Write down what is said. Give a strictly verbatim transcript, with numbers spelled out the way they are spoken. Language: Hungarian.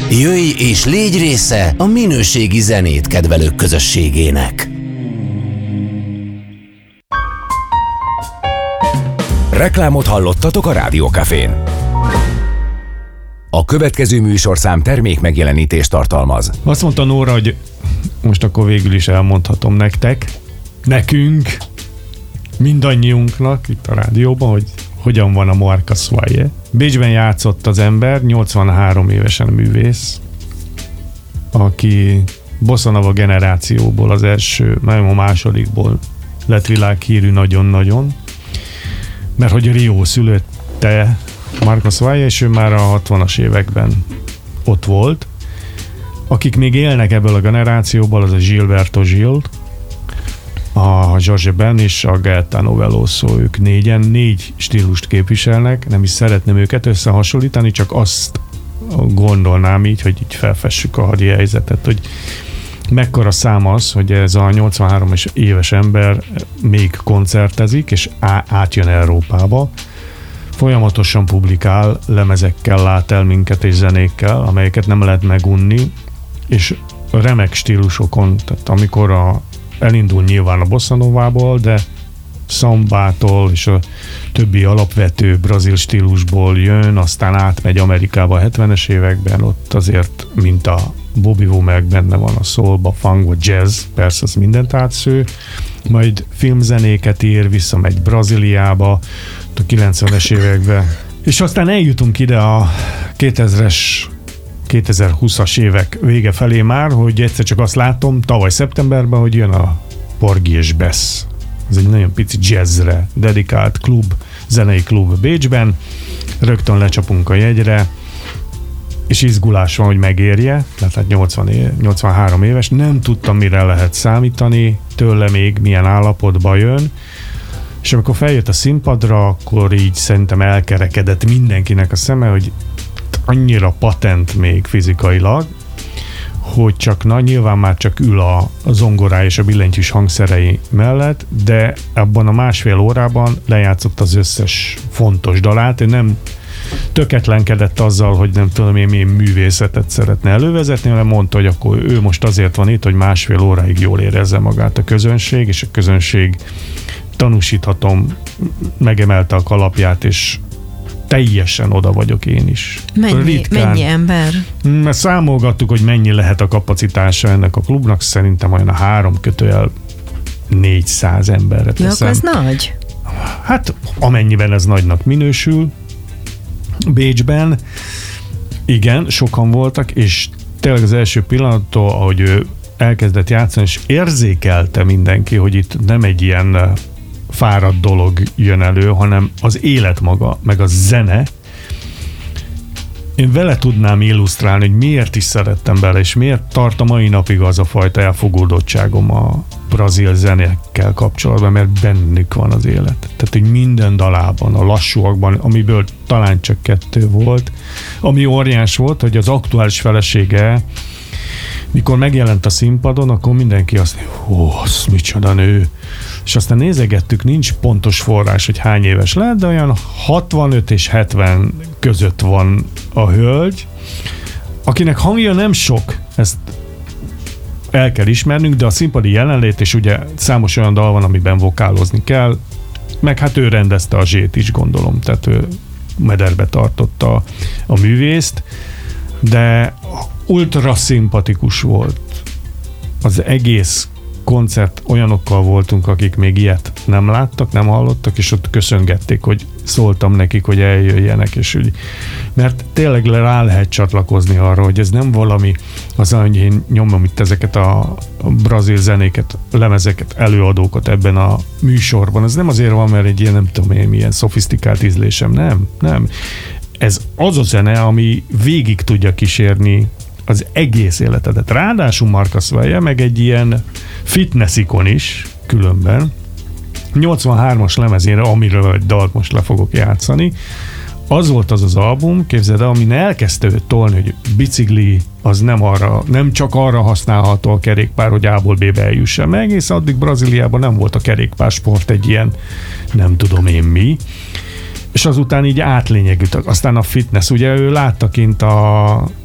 Jöjj és légy része a minőségi zenét kedvelők közösségének. Reklámot hallottatok a Rádió Cafén. A következő műsorszám termék megjelenítést tartalmaz. Azt mondta Nóra, hogy most akkor végül is elmondhatom nektek, nekünk, mindannyiunknak itt a rádióban, hogy hogyan van a Marcus Valle. Bécsben játszott az ember, nyolcvanhárom évesen művész, aki bossa nova generációból az első, nem a másodikból lett világhírű nagyon-nagyon, mert hogy Rio szülötte Marcus Valle, és ő már a hatvanas években ott volt. Akik még élnek ebből a generációból, az a Gilberto Gil, a Jorge Ben és a Gaetano Veloso, ők négyen, négy stílust képviselnek, nem is szeretném őket összehasonlítani, csak azt gondolnám így, hogy így felfessük a hadi helyzetet, hogy mekkora szám az, hogy ez a nyolcvanhárom éves ember még koncertezik, és átjön Európába, folyamatosan publikál, lemezekkel lát el minket és zenékkel, amelyeket nem lehet megunni, és remek stílusokon, tehát amikor a, elindul nyilván a bossa novából, de szambától és a többi alapvető brazil stílusból jön, aztán átmegy Amerikába a hetvenes években, ott azért, mint a Bobby Womack, benne van a soulba, funk vagy jazz, persze az mindent átsző, majd filmzenéket ír, visszamegy Brazíliába, a kilencvenes években, és aztán eljutunk ide a kétezres, kétezer-húszas évek vége felé már, hogy egyszer csak azt látom, tavaly szeptemberben, hogy jön a Porgy és Bess. Ez egy nagyon pici jazzre dedikált klub, zenei klub Bécsben. Rögtön lecsapunk a jegyre, és izgulás van, hogy megérje, tehát nyolcvan év, nyolcvanhárom éves, nem tudtam, mire lehet számítani, tőle még milyen állapotba jön, és amikor feljött a színpadra, akkor így szerintem elkerekedett mindenkinek a szeme, hogy annyira patent még fizikailag, hogy csak na, nyilván már csak ül a, a zongorá és a billentyűs hangszerei mellett, de abban a másfél órában lejátszott az összes fontos dalát, ő nem töketlenkedett azzal, hogy nem tudom én milyen művészetet szeretne elővezetni, hanem mondta, hogy akkor ő most azért van itt, hogy másfél óráig jól érezze magát a közönség, és a közönség, tanúsíthatom, megemelte a kalapját, és teljesen oda vagyok én is. Mennyi, Ritkán, mennyi ember? Mert számolgattuk, hogy mennyi lehet a kapacitása ennek a klubnak, szerintem olyan a három kötőjel négyszáz emberre teszem. Ja, akkor ez nagy? Hát amennyiben ez nagynak minősül. Bécsben igen, sokan voltak, és tényleg az első pillanattól, ahogy ő elkezdett játszani, és érzékelte mindenki, hogy itt nem egy ilyen fáradt dolog jön elő, hanem az élet maga, meg a zene. Én vele tudnám illusztrálni, hogy miért is szerettem bele, és miért tart a mai napig az a fajta elfogódottságom a brazil zenékkel kapcsolatban, mert bennük van az élet. Tehát, hogy minden dalában, a lassúakban, amiből talán csak kettő volt, ami óriás volt, hogy az aktuális felesége, mikor megjelent a színpadon, akkor mindenki azt mondja, hú, az micsoda nő. És aztán nézegettük, nincs pontos forrás, hogy hány éves lehet, de olyan hatvanöt és hetven között van a hölgy, akinek hangja nem sok, ezt el kell ismernünk, de a színpadi jelenlét, és ugye számos olyan dal van, amiben vokálozni kell, meg hát ő rendezte a zsét is, gondolom, tehát ő mederbe tartotta a művészt, de ultra szimpatikus volt. Az egész koncert, olyanokkal voltunk, akik még ilyet nem láttak, nem hallottak, és ott köszöngették, hogy szóltam nekik, hogy eljöjjenek, és úgy, mert tényleg rá lehet csatlakozni arra, hogy ez nem valami, az, hogy én nyomom itt ezeket a brazil zenéket, lemezeket, előadókat ebben a műsorban. Ez nem azért van, mert egy ilyen, nem tudom én, milyen szofisztikált ízlésem, nem, nem. Ez az a zene, ami végig tudja kísérni az egész életedet. Ráadásul Marcus Valle meg egy ilyen fitness ikon is, különben. nyolcvanhármas lemezére, amiről egy dalt most le fogok játszani, az volt az az album, képzeld el, amin elkezdte őt tolni, hogy bicikli az nem, arra, nem csak arra használható a kerékpár, hogy A-ból B-be eljusson meg, egész addig Brazíliában nem volt a kerékpársport egy ilyen, nem tudom én mi, és azután így átlényegült. Aztán a fitness, ugye ő látta kint a